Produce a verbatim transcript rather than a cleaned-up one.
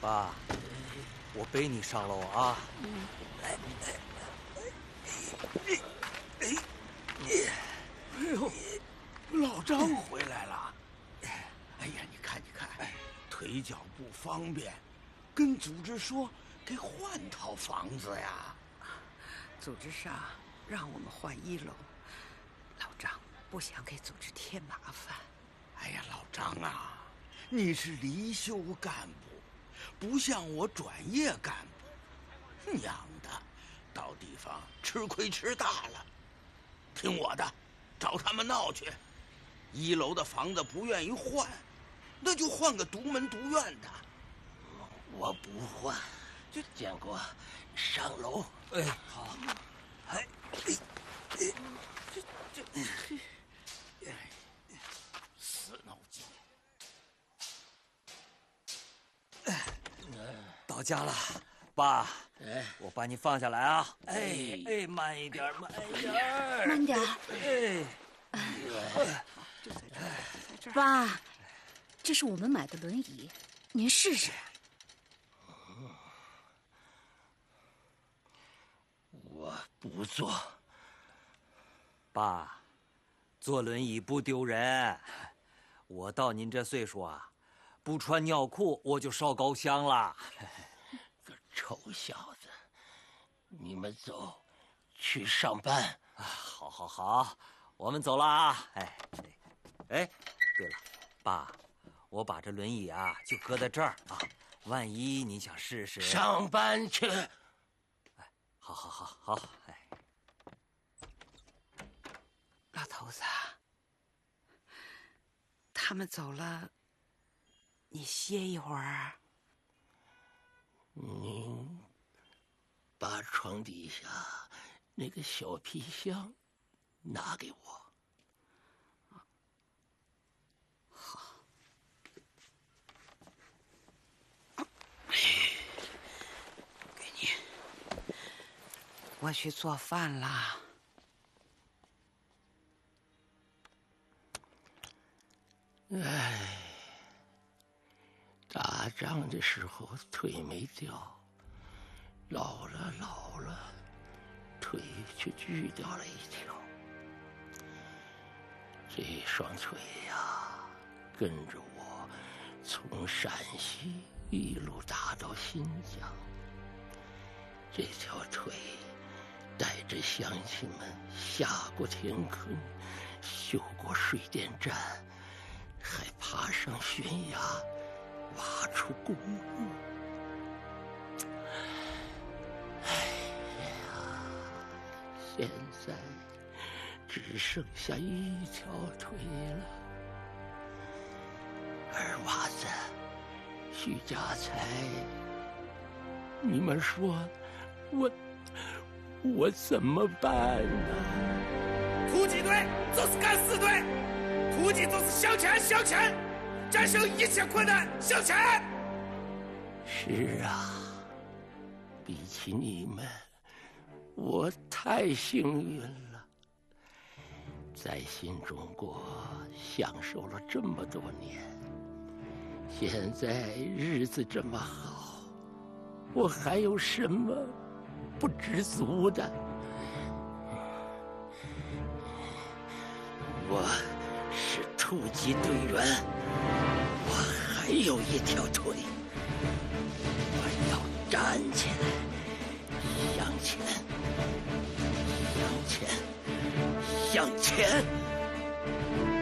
爸，我背你上楼啊！来， 哎哎哎！哎呦，老张回来了！哎呀，你看，你看，腿脚不方便，跟组织说给换套房子呀。 组织上让我们换一楼，老张不想给组织添麻烦。 哎呀，老张啊，你是离休干部，不像我转业干部，娘的，到地方吃亏吃大了。听我的，找他们闹去。一楼的房子不愿意换，那就换个独门独院的。 我不换，就建国上楼。 哎，好。哎，哎，哎， 这这，死脑筋！ 到家了，爸。 哎， 我把你放下来啊！哎哎，慢一点，慢一点， 慢点。 哎， 爸，这是我们买的轮椅，您试试。 我不坐。 爸，坐轮椅不丢人。我到您这岁数啊，不穿尿裤我就烧高香了。 个臭小子，你们走，去上班。 啊，好，好，好，我们走了啊！哎，哎，对了，爸，我把这轮椅啊就搁在这儿啊，万一你想试试。 上班去。 哎，好，好，好，好，哎。 老头子，他们走了，你歇一会儿。 您把床底下那个小皮箱拿给我。 好。给你。我去做饭啦。 唉，打仗的时候腿没掉，老了老了，腿却锯掉了一条。这双腿呀，跟着我从陕西一路打到新疆。这条腿带着乡亲们下过田坑，修过水电站，还爬上悬崖，挖出公路。哎呀，现在只剩下一条腿了。二娃子，徐家财，你们说我我怎么办呢？ 突击队就是敢死队，突击就是向前向前，战胜一切困难向前。 是啊，比起你们，我太幸运了，在新中国享受了这么多年，现在日子这么好，我还有什么不知足的？我是突击队员，我还有一条腿，我要站起来，向前，向前，向前。